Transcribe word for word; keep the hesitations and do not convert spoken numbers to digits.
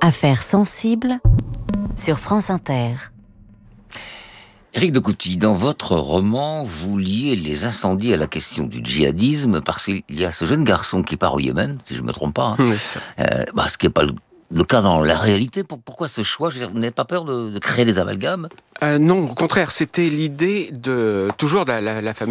Affaires sensibles sur France Inter. Éric de Couty, dans votre roman, vous liez les incendies à la question du djihadisme parce qu'il y a ce jeune garçon qui part au Yémen, si je ne me trompe pas, hein. Oui, c'est ça. euh, bah, ce qui n'est pas le, le cas dans la réalité. Pourquoi ce choix? Je veux dire, vous n'avez pas peur de, de créer des amalgames? Euh, non, au contraire, c'était l'idée de toujours de la, la, la fameuse